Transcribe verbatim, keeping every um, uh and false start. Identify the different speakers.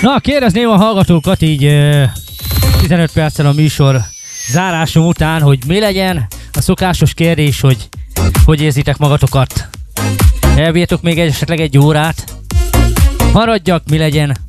Speaker 1: Na, kérdezném a hallgatókat így uh, tizenöt perccel a műsor zárásom után, hogy mi legyen a szokásos kérdés, hogy hogy érzitek magatokat? Elbírtok még esetleg egy órát? Maradjak, mi legyen?